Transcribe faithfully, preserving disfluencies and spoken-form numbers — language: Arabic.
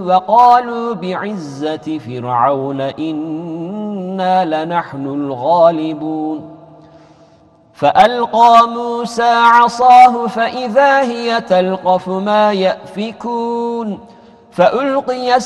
وقالوا بعزة فرعون إنا لنحن الغالبون فألقى موسى عصاه فإذا هي تلقف ما يأفكون فألقي